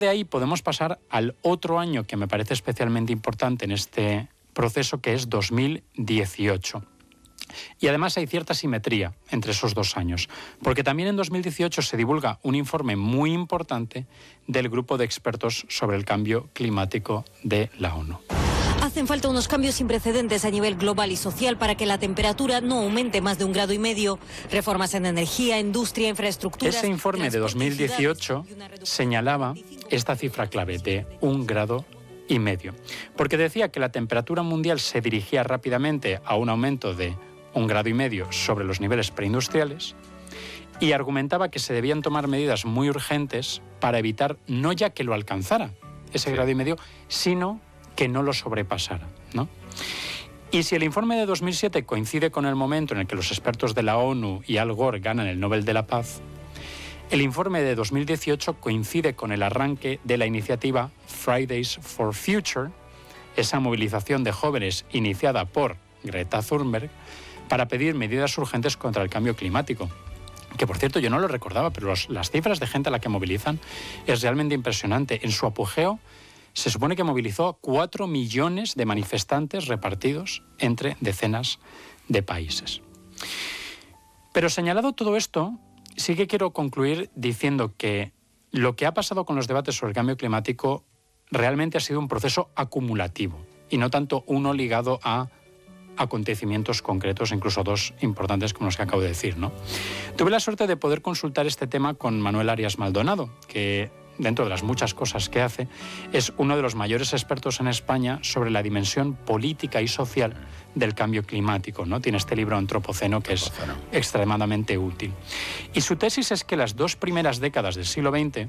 De ahí podemos pasar al otro año que me parece especialmente importante en este proceso, que es 2018. Y además hay cierta simetría entre esos 2 años, porque también en 2018 se divulga un informe muy importante del grupo de expertos sobre el cambio climático de la ONU. Hacen falta unos cambios sin precedentes a nivel global y social para que la temperatura no aumente más de 1,5 grados. Reformas en energía, industria, infraestructuras... Ese informe de 2018 señalaba esta cifra clave de 1,5 grados, porque decía que la temperatura mundial se dirigía rápidamente a un aumento de 1,5 grados sobre los niveles preindustriales y argumentaba que se debían tomar medidas muy urgentes para evitar no ya que lo alcanzara, ese 1,5 grados, sino que no lo sobrepasara, ¿no? Y si el informe de 2007 coincide con el momento en el que los expertos de la ONU y Al Gore ganan el Nobel de la Paz, el informe de 2018 coincide con el arranque de la iniciativa Fridays for Future, esa movilización de jóvenes iniciada por Greta Thunberg para pedir medidas urgentes contra el cambio climático. Que, por cierto, yo no lo recordaba, pero las cifras de gente a la que movilizan es realmente impresionante. En su apogeo se supone que movilizó 4 millones de manifestantes repartidos entre decenas de países. Pero señalado todo esto, sí que quiero concluir diciendo que lo que ha pasado con los debates sobre el cambio climático realmente ha sido un proceso acumulativo y no tanto uno ligado a acontecimientos concretos, incluso 2 importantes como los que acabo de decir, ¿no? Tuve la suerte de poder consultar este tema con Manuel Arias Maldonado, que dentro de las muchas cosas que hace, es uno de los mayores expertos en España sobre la dimensión política y social del cambio climático, ¿no? Tiene este libro Antropoceno que es extremadamente útil. Y su tesis es que las 2 primeras décadas del siglo XXI,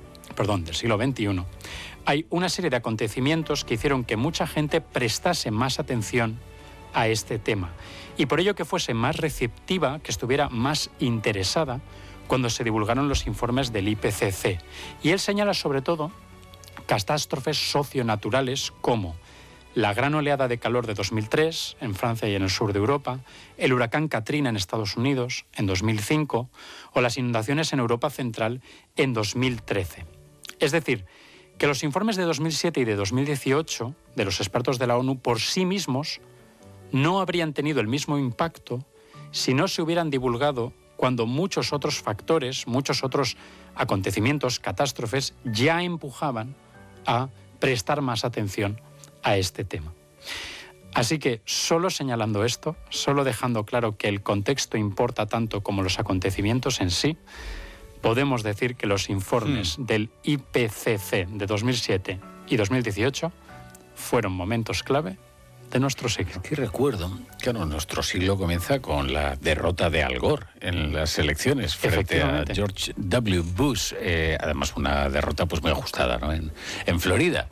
hay una serie de acontecimientos que hicieron que mucha gente prestase más atención a este tema y por ello que fuese más receptiva, que estuviera más interesada cuando se divulgaron los informes del IPCC. Y él señala sobre todo catástrofes socionaturales como la gran oleada de calor de 2003 en Francia y en el sur de Europa, el huracán Katrina en Estados Unidos en 2005 o las inundaciones en Europa Central en 2013. Es decir, que los informes de 2007 y de 2018 de los expertos de la ONU por sí mismos no habrían tenido el mismo impacto si no se hubieran divulgado cuando muchos otros factores, muchos otros acontecimientos, catástrofes, ya empujaban a prestar más atención a este tema. Así que solo señalando esto, solo dejando claro que el contexto importa tanto como los acontecimientos en sí, podemos decir que los informes del IPCC de 2007 y 2018 fueron momentos clave de nuestro siglo. Que recuerdo, claro, nuestro siglo comienza con la derrota de Al Gore en las elecciones frente a George W. Bush, además una derrota pues muy ajustada, ¿no? en Florida.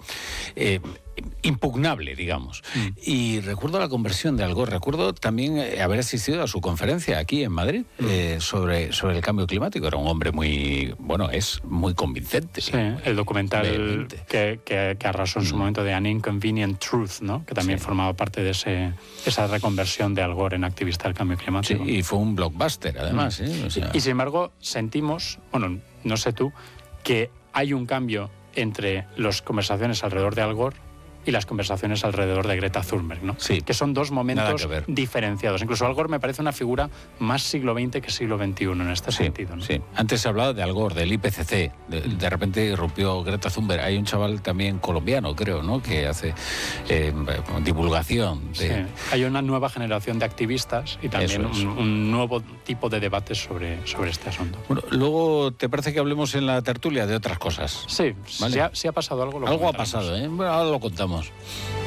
Impugnable, digamos. Y recuerdo la conversión de Al Gore, recuerdo también haber asistido a su conferencia aquí en Madrid sobre el cambio climático. Era un hombre es muy convincente. Sí, el documental que arrasó en su momento de An Inconvenient Truth, ¿no? Que también formaba parte de esa reconversión de Al Gore en activista del cambio climático. Sí, y fue un blockbuster, además. O sea... y sin embargo, sentimos, no sé tú, que hay un cambio entre las conversaciones alrededor de Al Gore y las conversaciones alrededor de Greta Thunberg, ¿no? Sí. Que son 2 momentos diferenciados. Incluso Al Gore me parece una figura más siglo XX que siglo XXI en este sentido, ¿no? Sí. Antes se hablaba de Al Gore, del IPCC. De repente irrumpió Greta Thunberg. Hay un chaval también colombiano, creo, ¿no? Que hace divulgación. Sí. Hay una nueva generación de activistas y también un nuevo tipo de debate sobre este asunto. Bueno, luego, ¿te parece que hablemos en la tertulia de otras cosas? Sí, ¿vale? Si ha pasado algo, algo ha pasado, ¿eh? Bueno, ahora lo contamos.